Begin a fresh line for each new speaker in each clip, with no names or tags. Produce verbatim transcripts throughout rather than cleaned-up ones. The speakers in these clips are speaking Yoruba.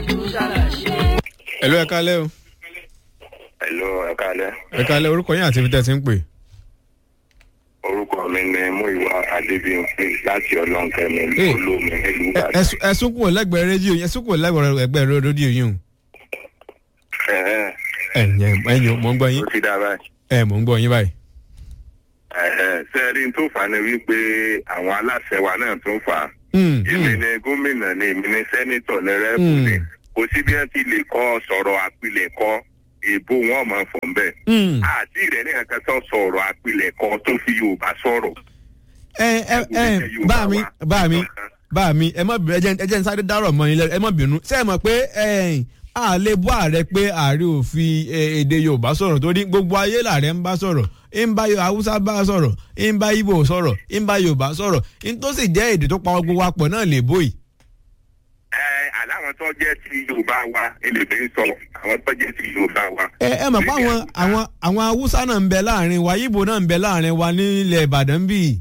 Hello, ẹ kálẹ́ o.
Hello, ẹ kálẹ́.
Ẹ kálẹ́, orúkọ yín àti ibi tẹ́ ti ń pè.
Orúkọ mi ni Múyìwá Adébíyànjú láti Ọlọ́nkẹ́mi olómi nílùú Ìbàdàn.
Ẹ sún kúrò lẹ́gbẹ̀ẹ́ rédíò yín, ẹ sún kúrò lẹ́gbẹ̀ẹ́ rédíò yín o.
Ẹ̀hẹ́n.
Ẹ̀yìn ẹ̀yìn mò ń gbọ́ yín.
Ó ti dá báyìí.
Ẹ mò ń gbọ́ yín báyìí.
Ẹ̀hẹ́n. Sẹ́ẹ̀rí tó fà á ni wípé àwọn aláṣẹ wa náà tó fà á. Èmi ni gómìnà ni èmi ni sẹ́nítọ̀ ni rẹ́pù ni. Kò sí bí wọ́n ti lè kọ́ sọ̀rọ̀ àpilẹ̀kọ èbó wọn máa fọ̀ ń bẹ̀. Àti ìrẹ́ ní kankan tó sọ̀rọ̀ àpilẹ̀kọ tó fi Yorùbá sọ̀rọ̀.
Ẹ ẹ ẹ bá mi bá mi bá mi ẹ má bínú ẹ jẹ́ n sáré dárọ̀ mọ́ yín lẹ́nu ẹ má bínú. Ṣé ẹ mọ̀ pé a lè bọ́ ààrẹ pé ààrẹ ò fi èdè Yorùbá sọ̀rọ̀ torí gbogbo ayé làárẹ̀ ń bá sọ̀rọ̀ ń bá Haúsá bá sọ̀rọ̀ ń bá Ìgbò sọ̀rọ̀ ń bá Yorùbá sọ̀rọ̀ ń tó sì jẹ́ èdè tó pa gbogbo wa pọ̀ náà lè bóyì.
Ẹ àláwọn tó jẹ́ ti Yorùbá wa èlèbè ń sọ̀rọ̀ àwọn tó jẹ́ ti Yorùbá wa.
ẹ ẹ mọ̀ pé àwọn àwọn àwọn Haúsá náà ń bẹ láàrin wa Ìgbò náà ń bẹ láàrin wa nílẹ̀ Ìbàdàn bíi.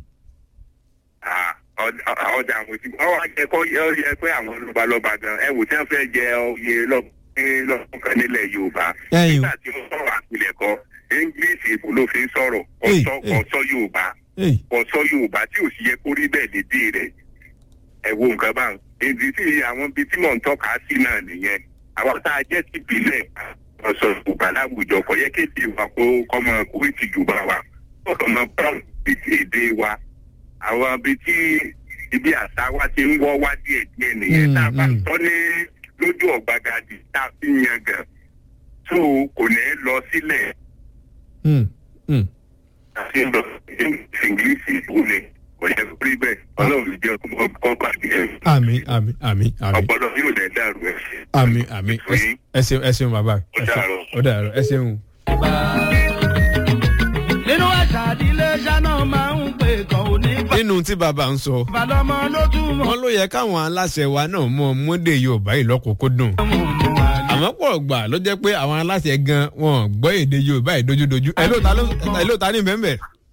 ọjà àwọn tí wọ́n wá jẹ́ kó yẹ pé àwọn lọ́balọ́ba gan ẹ wò tí wọ́n fẹ́ jẹ oyè lọ́kàn nílẹ̀ Yorùbá. nígbà tí wọ́n sọ̀rọ̀ àpilẹ̀kọ English èbó ló fi ń sọ̀rọ̀ ọ̀sọ́ Yorùbá ọ̀sọ́ Yorùbá tí ò sì yẹ kó rí bẹ́ẹ̀ lédè rẹ̀ ẹ wo nǹkan báwọn. èdè tí àwọn ibi tí mò ń tọ́ka sí náà nìyẹn àwọn tá a jẹ́ sí ìbílẹ̀ ọ̀sọ̀ Yorùbá láwùjọ kò yẹ kéde wa kó kọ́mọ kó ìtìjú bá wa ọmọ brown èdè wa àwọn ibi tí ibi àṣà wa ti ń wọ́ wá díẹ̀ díẹ̀ nìyẹn tá a bá tọ́ ní lójú ọ̀gbagadì tá a fi yan gan tó kò ní lọ sílẹ̀. àti lọ sí ìngírísì ìbúni kò yẹ kó rí bẹ́ẹ̀ ọlọ́run jẹ́ kó pàdé ẹ̀.
àmín àmín àmín àmín.
ọ̀pọ̀lọpọ̀ yóò dẹ̀ dàrú ẹ̀.
àmín àmín ẹ ṣeun ẹ ṣeun bàbá.
ó dàrọ̀
ó dàrọ̀ ẹ ṣeun.
nínú àṣà àdílé ṣáná máa ń pè kàn ó ní.
nínú tí bàbá ń sọ
ìbàdàmọ ló túmọ̀.
wọn ló yẹ káwọn aláṣẹ wa náà mọ mọdé Yorùbá yìí lọ́kùnkúndùn àmọ́ pọ̀ gbà ló jẹ́ pé àwọn aláṣẹ gan wọn gbọ́ èdè Yorùbá yìí dojúdojú ẹ ló ta ní bẹ́ẹ̀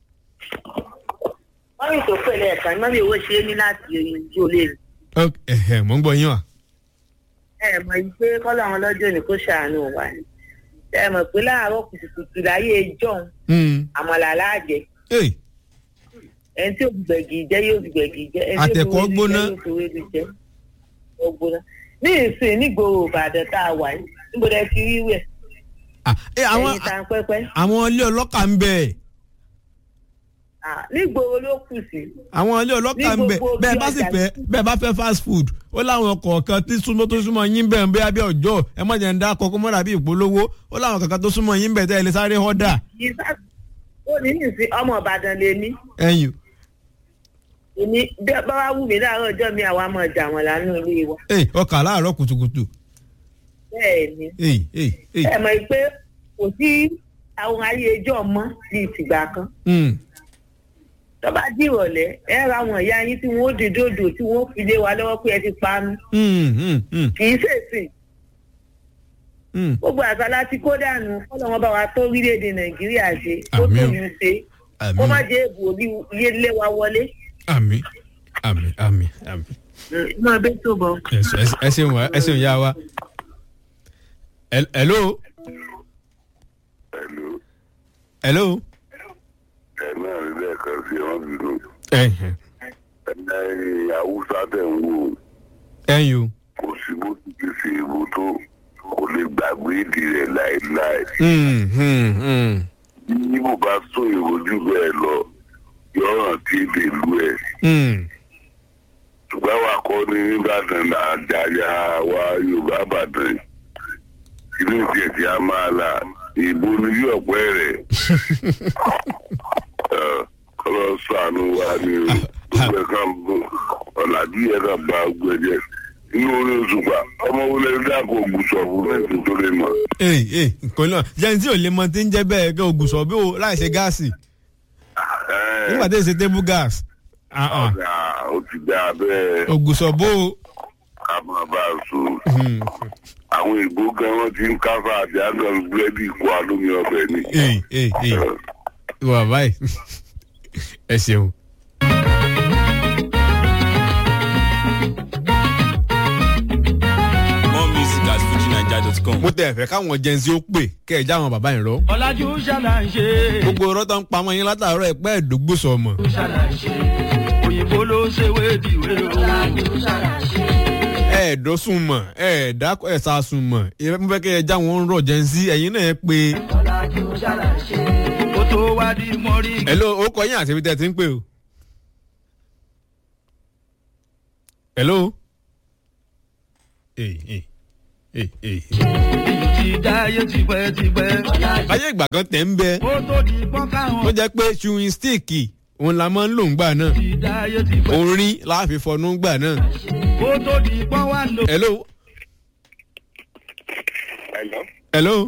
wọ́n rí ìtòpẹ̀lẹ̀ ẹ̀ka ní mọ́bí owó ṣe é ní láti ojú olè rẹ̀.
ẹ̀hẹ̀ mò ń gbọ́ yín wà.
ẹ mọ̀ yìí pé kọ́lọ́ àwọn lọ́jọ́ ní kó ṣàánú wa ni ẹ mọ̀ pé láàárọ̀ kùtùkùtù láyé jọ̀hún àmàlà láàjẹ ẹni tí òbígbẹ̀gì jẹ́ yóò bígbẹ̀gì jẹ́ ẹni tí
àtẹ̀kọ́ gbóná
ní ìsìn nígboro Ìbàdàn tá a wà yìí níbo lẹ ti rí wẹ̀ ẹ̀yìn tá a pẹ́pẹ́.
àwọn ilé ọlọ́kà ń bẹ.
nígboro ló kù sí.
àwọn ilé ọlọ́kà ń bẹ bẹ́ẹ̀ bá sì fẹ́ bẹ́ẹ̀ bá fẹ́ fast food ó láwọn kọ̀ọ̀kan tí súnmọ́ tó súnmọ́ yín bẹ́ẹ̀ bẹ́ẹ̀ bí ọjọ́ ẹ má jẹ́ ń dá kọ́kọ́ mọ́ra bí ìpolówó ó láwọn kankan tó súnmọ́ yín bẹ́ẹ̀ tẹ́ ẹ lè sáré họ́dà.
ó ní ìsìn ọmọ Ìbàdàn lè ní.
ẹ̀yin.
èmi bá wá wù mí láàárọ̀ ọjọ́ mi àwa máa jà wọ́n lánàá ilé wa.
ẹ ọkà láàárọ̀ kùtùkùtù.
bẹ́ẹ̀ni ẹ mọ̀ pé kò sí àwọn ayé ẹjọ́ mọ́ bíi ìtìgbà kan. tó bá di ìrọ̀lẹ́ ẹ ra àwọn ìyá yín tí wọ́n ó di dòdò tí wọ́n ó fi lé wa lọ́wọ́ pé ẹ ti panu. kì í ṣèṣìn. gbogbo àṣà láti kó dànù kọ́lọ́ wọn bá wa tó orílẹ̀-èdè Nàìjíríà ṣe kó tó yún ṣe kó má jẹ́ èbò orí iye lé wa wọlé.
àmín àmín àmín àmín.
inú ọbẹ̀ tó bọ̀.
ẹ ṣeun wa ẹ ṣeun yá wa. hello.
hello.
hello.
ẹ náà rí lẹ́ẹ̀kan sí wọn bínú.
ẹ̀hìn.
ẹ̀yin Haúsá tẹ̀ ń wò.
ẹ̀yin o.
kò sí bó ti ti ṣe èbó tó kò lè gbàgbé ìdí rẹ̀ láéláé. bí mo bá sọ ìrojú bẹ́ẹ̀ lọ yọ̀ràn tí èdè lu ẹ̀. ṣùgbọ́n wa kọ́ ní Ìbàdàn àjàyà wa Yorùbá Ìbàdàn inú ìjẹ́ tí a máa la ìbò ní yóò pẹ́ rẹ̀. kọ́lọ́ sànù wa ni gbogbo ẹ̀ka ọ̀làjú yẹn kan bá gbẹ̀jẹ̀ inú orí òṣùpá ọmọ wọlé dáko ògùsọ̀ fún ẹ̀sìn tó lè mọ̀.
ee ee nǹkan náà jẹ́ni tí ò lè mọ tí ń jẹ́ bẹ́ẹ̀ gẹ́ ògùsọ̀ bí o láì ṣe gáàsì nígbà tí ì ṣe table gas.
ó ti dá bẹ́ẹ̀.
ògùsọ̀ bó o.
ká máa bá a sùn. àwọn ìgbó gan wọn ti ń káfá àti àgàn búrẹ́dì kó alómi ọbẹ̀ ni.
ee ee ee wà báyìí ẹ ṣeun.
More music niger dot com.
mo tẹ̀ fẹ́ káwọn jẹ́nsì ó pè kẹ́ ẹ̀ já àwọn bàbá yẹn rọ.
ọ̀làjú ṣàlàyé.
gbogbo ọ̀rọ̀ tó ń pa ọmọ yín látàárọ̀ ẹ̀ pẹ́ ẹ̀dógbò sọ̀mọ̀.
ṣàlàyé. òyìnbó ló ṣe wédiwé o. ọ̀làjú ṣàlàyé.
ẹ̀ẹ́dọ́sùn mọ̀ ẹ̀ẹ́dákọ̀ ẹ̀sàsùn mọ̀ mo fẹ́ kẹ́ ẹ̀ já wọn rọ̀ jẹ́nsì ẹ̀yin náà pé.
ọ̀làjú ṣàlàyé. ó tó wá di mọ́rí.
hello ó kọ yín àti ibi tẹ́ ti ń pè o. hello. Hey, hey, hey, hey.
èyí ti dáyé tipẹ́tipẹ́.
ayé ìgbà kan tẹ̀ ń bẹ
ó tó di pọ́nká wọn.
tó jẹ́ pé chewing stick òun la máa ń lò ń gbà náà
ti dáyé tipẹ́.
orin láàfin fọnú gbà náà.
ó tó di pọ́n wá lò.
hello.
Hello.
hello.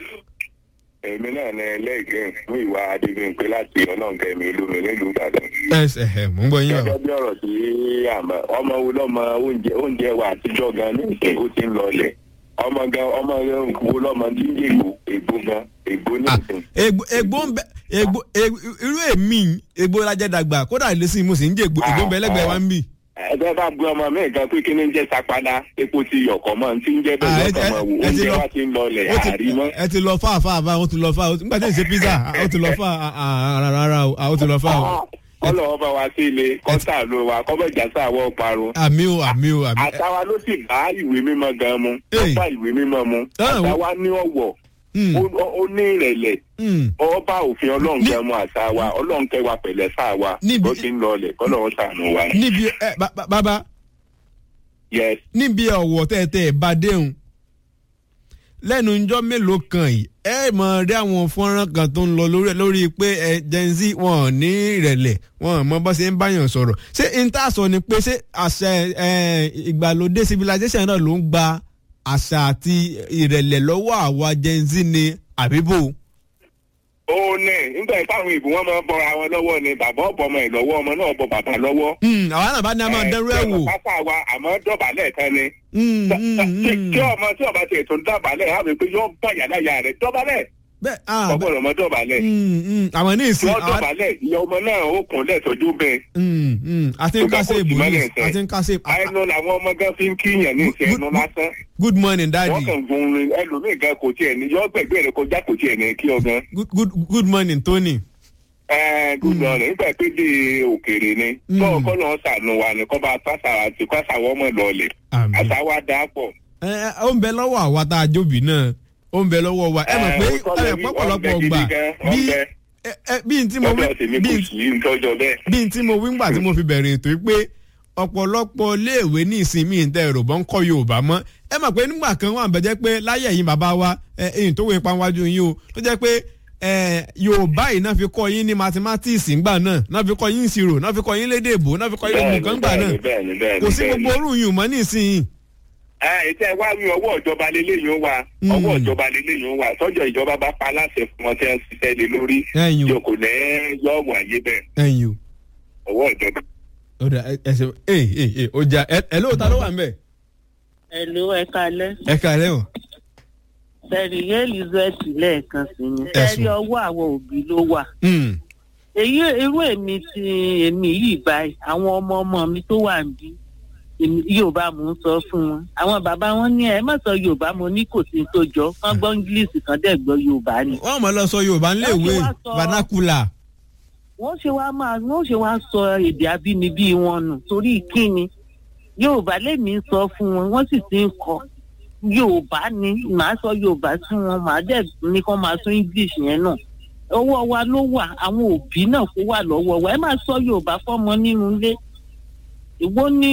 èmi náà ní ẹlẹ́gẹ̀ẹ́ fún ìwà adigunpé láti ọlọ́ǹkẹ́mi olómi nílùú ìbàdàn.
ẹ ẹ mò ń gbọ́ yín
gẹ́gẹ́
bàbá.
bí ọ̀rọ̀ tí àmọ́ ọmọ wo lọ́mọ oúnjẹ oúnjẹ wa àtijọ́ gan ní ìsìn ó ti ń lọlẹ̀ ọmọ gan ọmọ wo lọ́mọ tí ń yègbò ègbó gan ègbó ní ìsìn.
egbò egbò ń bẹ egbò irú èmi egbò lajẹ dàgbà kódà ìlẹsìn mo sì ń jẹ egbò egbò ń bẹ lẹ́gbẹ̀ẹ́ wa ń bì.
ẹgbẹ́ bá gbé ọmọ mi gan pé kí ni ń jẹ́ sapala epo ti yọ̀kọ̀ mọ́ ti ń jẹ́ bẹ́ẹ̀ lọ́kọ̀ mọ́ wò oúnjẹ wa ti ń lọlẹ̀ àárí mọ́.
ẹ ti lọ fà fà fà ó ti lọ fà nígbà tí ì ṣe pizza ó ti lọ fà rárá ó ti lọ fà o.
ọlọ́wọ́ bá wa sí ilé kọ́ńtà ló wa kọ́bẹ̀jà sáwọ́ parun.
àmì o àmì o àmì.
àtàwa ló sì bá ìwé mímọ́ gan mu ó bá ìwé mímọ́ mu àtàwa ní ọ̀wọ̀ ó ní ìrẹ̀lẹ̀ ọba òfin ọlọ́run kẹ́ mu àṣà wa ọlọ́run kẹ́ wa pẹ̀lẹ́ sáà wa ó ti ń lọlẹ̀ kọ́lọ́wọ́ sànù wa.
níbi ẹ bàbá
yes.
níbi ọ̀wọ̀ tẹ́tẹ́ bá déhùn lẹ́nu njọ́ mélòó kan yìí ẹ mọ̀ rí àwọn fọ́nrán kan tó ń lọ lórí lórí pé ẹ Gen Z wọn ò ní ìrẹ̀lẹ̀ wọn ò mọ bó ṣe ń báyàn sọ̀rọ̀ ṣé n tá a sọ ni pé ṣé àṣà ìgbàlódé civilization náà ló ń gba àṣà àti ìrẹ̀lẹ̀ lọ́wọ́ àwa Gen Z ni àbíbò.
ó ní nígbà táwọn ìbò wọn máa ń bọra wọn lọ́wọ́ ni bàbá ọ̀bọ ọmọ ẹ̀ lọ́wọ́ ọmọ náà bọ bàbá lọ́wọ́.
àwa náà bá ní a máa dẹrú ẹ wò.
pápá wa àmọ́ dọ̀bálẹ̀ kan ni. kí ọmọ tí ọba tiẹ̀ tó ń dọ̀bálẹ̀ á mi pé yóò bá yàrá yàrá rẹ̀ dọ̀bálẹ̀.
bẹ́ẹ̀ ah
ọgbọ́n ọmọ dọ̀bálẹ̀.
àwọn ní ìsìn.
wọ́n dọ̀bálẹ̀ ìyá ọmọ náà ó kún lẹ́tọ́jú bẹ́ẹ̀.
àti ń kásẹ̀ ìbò ní àti ń kásẹ̀.
ẹnu làwọn ọmọ gan fi ń kíyàn ní ìṣẹ́ ẹnu lásán.
good morning daddy.
wọ́n kàn gun ẹlòmíì gan kò tiẹ̀ ní yọ gbẹ̀gbẹ̀ rẹ̀ kọjá kò tiẹ̀ ní kí ọ gan.
good good good morning Tony.
ẹ good morning nígbà pé dé òkèèrè ni. kọ́ ọkọ náà sànù wa ni kọ́ bá pàṣà àti pàṣà wọ́n mọ̀ lọ́ọ̀lẹ̀. àṣà wa dáa pọ̀.
ẹ ẹ ó ń bẹ lọ́wọ́ àwa tá a jóbi náà ó ń bẹ lọ́wọ́ wa ẹ mọ̀ pé ẹ pọ̀pọ̀lọpọ̀ gbà bí bí n tí mo wí bí n tí mo wí ńgbà tí mo fi bẹ̀rẹ̀ ètò yìí pé ọ̀pọ̀lọpọ̀ iléèwé ní ìsinmi ìtẹ̀ Yorùbá ń kọ́ Yorùbá mọ́ ẹ mọ̀ pé nígbà kan wà bẹ́ẹ̀ jẹ́ pé láyé ẹ̀yin bàbá wa ẹ̀yin tó wé pàwájú yín o tó jẹ́ pé Yorùbá yìí náà fi kọ́ yín ní mathematics ńgbà náà náà fi kọ́ yín ìṣirò náà fi kọ́ yín lédè èbó náà fi kọ́ yín ògùn kan ńgbà náà kò sí gbogbo orú yìí mọ́ ní ìsinyìí.
ẹ ìtẹ́ wá wí ọwọ́ ìjọba lélẹ́yìn ó wà ọwọ́ ìjọba lélẹ́yìn ó wà tọ́jọ́ ìjọba bá pa aláṣẹ fún wọn tí wọ́n ṣiṣẹ́ lé lórí yóò kò ní yọ̀ọ̀mù ayé bẹ́ẹ̀ ọwọ́ ìjọba.
ọ̀dà ẹsẹ̀ ẹ̀ ẹ̀ ẹ̀ ọjà ẹ̀ lóòótọ́ ló wà ń bẹ̀.
ẹ̀ ló ẹ kalẹ́.
ẹ kalẹ́ o.
sẹ́rí Elizabeth lẹ́ẹ̀kan sí ni sẹ́rí ọwọ́ àwọn òbí ló wà. èyí irú èmi ti èmi yìí báyìí àwọn ọmọ ọmọ mi tó wà ń bí Yorùbá mò ń sọ fún wọn àwọn bàbá wọn ní ẹ má sọ Yorùbá mo ní kò sí tó jọ kán gbọ́ English kan dẹ̀ gbọ́ Yorùbá ni.
wọ́n mọ̀ lọ sọ Yorùbá níléèwé vernacular.
wọ́n ṣe wá máa wọ́n ṣe wá sọ èdè abínibí wọn nù torí kíni Yorùbá lèmi ń sọ fún wọn wọ́n sì ti ń kọ Yorùbá ni màá sọ Yorùbá sí wọn màá dẹ̀ ní kán máa sọ English yẹn náà ọwọ́ wa ló wà àwọn òbí náà kó wà lọ́wọ́ wa ẹ má sọ Yorùbá fọ́mọ nínú ilé ìwọ ní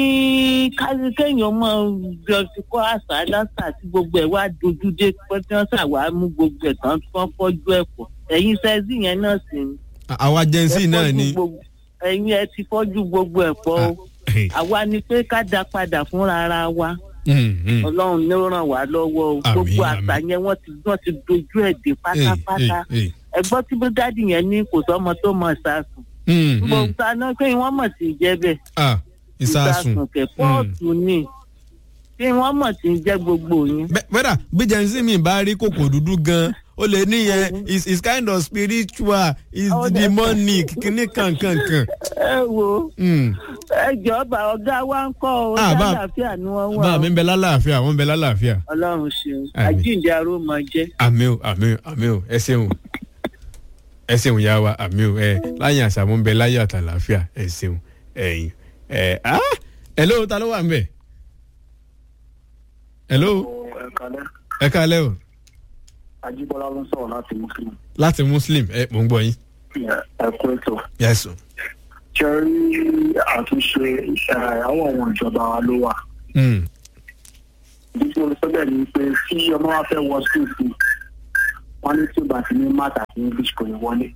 kéèyàn mọ bí kọ́ àṣà aláṣà tí gbogbo ẹ̀ wá dojú dé pé tí wọ́n ṣàwá mú gbogbo ẹ̀ tán tí wọ́n fọ́jú ẹ̀ pọ̀ ẹ̀yin sẹ́ẹ̀sì yẹn náà sì ni.
àwa Gen Z náà ni.
ẹ̀yin ẹ ti fọ́jú gbogbo ẹ̀ pọ̀ o àwa ni pé ká dá padà fúnra ara wa Ọlọ́run ló ràn wá lọ́wọ́ o gbogbo àṣà yẹn wọ́n ti wọ́n ti dojú ẹ̀ dé pátápátá ẹgbọ́n tí bó dádì yẹn ní kò sọ́mọ tó mọ̀ ṣáàsùn gbogbo àná pé wọ́n mọ̀ sí jẹ́ bẹ́ẹ̀
ìsàsùn
kẹ pọ́ọ̀tù ni tí wọ́n mọ̀ tí ń jẹ́ gbogbo yín.
bẹ́ẹ̀dà bí Gen Z mi bá rí kòkò dúdú gan ó lè níyẹn is is kind of spiritual is demonic kíní kankankan.
ẹ wo ẹjọba ọgá wa ń kọ ọ lálàáfíà ni wọn wà.
bá mi ń bẹ lálàáfíà wọn ń bẹ lálàáfíà.
Ọlọ́run ṣeun àjíǹde aró máa jẹ.
àmì o àmì o àmì o ẹ ṣeun ẹ ṣeun yá wa àmì o ẹ láyé àṣà mo ń bẹ láyé àtàlàáfíà ẹ ṣeun ẹ̀yin ẹ ah hello ta ló wà ń bẹ. hello ẹ kálẹ́ o.
Ajíbọ́lá ló ń sọ̀rọ̀ láti Muslim.
láti Muslim ẹ mò ń gbọ́ yín.
ẹ kú ètò.
yẹ́sùn.
ṣe rí àtúnṣe àwọn ọ̀wọ̀n ìjọba wa ló wà. ìdí tí mo sọ bẹ́ẹ̀ ni pé tí ọmọ wa fẹ́ wọ school sí wọ́n ní tí ó bá ti ní math àti English kò ní wọlé.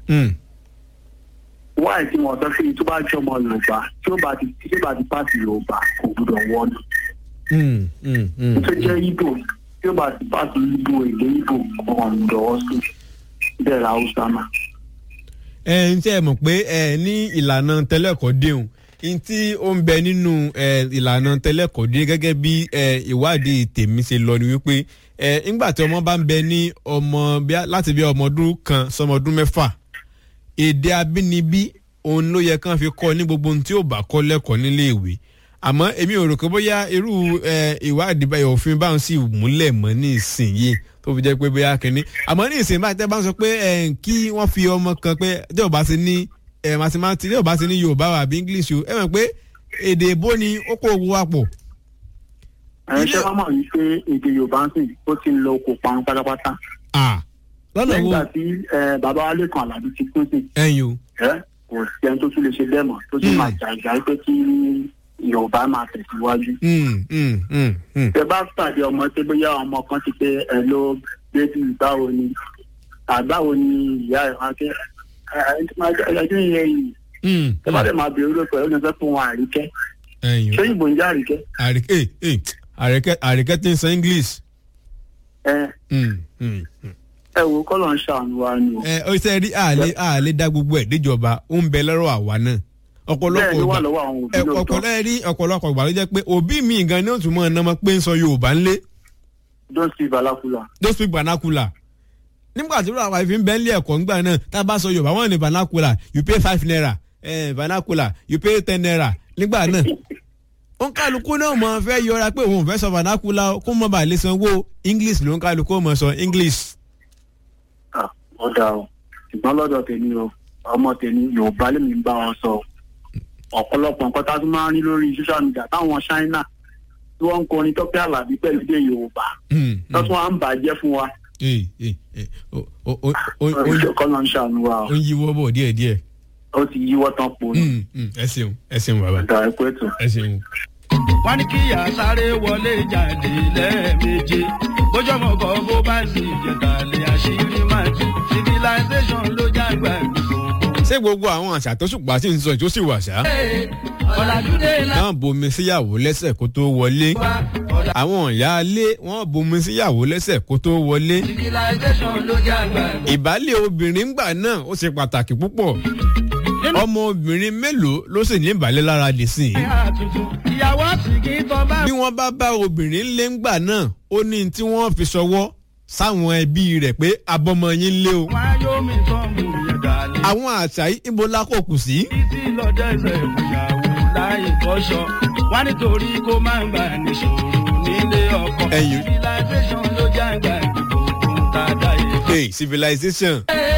wáyé tí wọ́n sọ sí tó bá jẹ́ ọmọ Yorùbá tí ó bá ti tí ó bá ti pàṣẹ Yorùbá kò gbúdọ̀ wọlé. tó jẹ́ Igbo tí ó bá ti pàṣẹ Igbo èdè Igbo ọ̀hún lọ́wọ́ sí bẹ́ẹ̀ la Hausa náà.
ẹ ń tẹ́ ẹ mọ̀ pé ẹ ní ìlànà tẹ́lẹ̀kọ́ déhùn ní tí ó ń bẹ nínú ìlànà tẹ́lẹ̀kọ́ dé gẹ́gẹ́ bí ìwádìí tèmi ṣe lọ ni wípé nígbà tí ọmọ bá ń bẹ ní ọmọ láti bí ọmọ ọdún kan sọmọ ọdún mẹ́fà èdè abínibí òun ló yẹ kán fi kọ́ ní gbogbo ohun tí ò bá kọ́ lẹ́kọ̀ọ́ nílé ìwé àmọ́ èmi ò rò pé bóyá irú ìwádìí báyìí òfin báwọn sì múlẹ̀ mọ́ ní ìsinyìí tó fi jẹ́ pé bóyá kínní àmọ́ ní ìsìn báyìí tẹ́ bá ń sọ pé kí wọ́n fi ọmọ kan pé tí ò bá ti ní mathematics tí ò bá ti ní Yorùbá àbí English o ẹ mọ̀ pé èdè èbó ni ó kó owó àpò.
ẹ ṣe wá mọ̀ wípé èdè Yorùbá ń sìn ó ti ń lọ oko parun pátápátá.
lọ́nà wo
nígbà tí bàbá wa Lékan Àlàbí ti kún sí.
ẹ̀yin o.
kò sí ẹni tó tún lè ṣe bẹ́ẹ̀ mọ̀ tó tún máa jàjà pé kí Yorùbá máa tẹ̀síwájú. tẹ bá pàdé ọmọ tó bóyá ọmọ kan ti pé ẹ ló bébí báwo ni àbáwo ni ìyá ẹ̀ wá kẹ́ ẹjọ́ yẹn yìí. tẹ bá dẹ̀ máa bèrè lóko ẹ̀ ó ní fẹ́ fún wọn Àríkẹ́. ṣé ìbò ń jẹ́ Àríkẹ́.
Àríkẹ́ Àríkẹ́ tí ń sọ English.
ẹ wo kọ́lọ̀ ń ṣàánú wa ni o.
ẹ ó ṣe rí àlè àlè dá gbogbo ẹ̀ déjọba ó ń bẹ lọ́rọ̀ àwa náà ọ̀pọ̀lọpọ̀ ọ̀pọ̀lọpọ̀ rí ọ̀pọ̀lọpọ̀ ìgbà ló jẹ́ pé òbí mi gan ni ó tún mọ̀ ọ́n náà pé ń sọ Yorùbá ńlé.
don't speak vernacular.
don't speak vernacular. nígbà tí wọ́n àfi ń bẹ́ ńlé ẹ̀kọ́ ńgbà náà tá a bá sọ Yorùbá wọ́n ní vernacular you pay five naira eh, vernacular you pay ten naira nígbà náà. ó ń kálukú náà mọ̀ fẹ́ yọra pé òun ò fẹ́ sọ vernacular kó mọ̀ bá lè sanwó English ló ń kálukú mọ̀ sọ English.
ó dáa o ṣùgbọ́n lọ́dọ̀ tèmi o ọmọ tèmi Yorùbá lèmi ń bá wọn sọ ọ̀pọ̀lọpọ̀ nǹkan tá a tún máa ń rí lórí social media táwọn China tí wọ́n ń kọrin Tọ́pẹ́ Àlàbí pẹ̀lú èdè Yorùbá tó tún wá ń bàjẹ́ fún wa. kọ́nà ń ṣàánú wa o.
ó ń yíwọ́ bọ̀ díẹ̀díẹ̀.
ó ti yíwọ́ tán po ni.
ẹ ṣeun ẹ ṣeun bàbá.
ìdá ẹ̀kọ́ ètò.
ẹ ṣeun.
wọ́n ní kí ìyá sáré wọlé jáde lẹ́ẹ̀méje bójú ọmọ kan bó bá sì jẹ̀dá lé àṣírí máa tú civilization ló jágbá ìgbìmọ̀.
ṣé gbogbo àwọn àṣà tó ṣùgbọ́n àti ìsọ̀ tó sì wà ṣá. náà bomi síyàwó lẹ́sẹ̀ kó tó wọlé. àwọn ìyáálé wọ́n bomi síyàwó lẹ́sẹ̀ kó tó wọlé. ìbálẹ̀ obìnrin ńgbà náà ó ṣe pàtàkì púpọ̀. ọmọ obìnrin mélòó ló sì ní ìbálẹ̀ lára dì sí i. bí wọ́n bá bá obìnrin lé ńgbà náà ó ní tí wọ́n fi ṣọwọ́ sáwọn ẹbí rẹ̀ pé abọ́mọ yín lé o. àwọn àṣà yìí ibo lákòókù sí.
títí lọ́jọ́ ìṣẹ̀ ìyàwó láì bọ́ṣọ wá nítorí kó máa ń gbà níṣòro nílé ọkọ.
ẹ̀yin.
civilization ló jẹ́ àgbà ìgbòho tá a dá yé.
hey civilization.